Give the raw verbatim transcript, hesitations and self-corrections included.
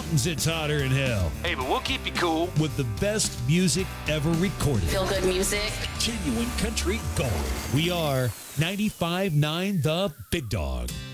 mountains, it's hotter than hell. Hey, but we'll keep you cool. With the best music ever recorded. Feel good music. Genuine country gold. We are ninety-five point nine The Big Dog.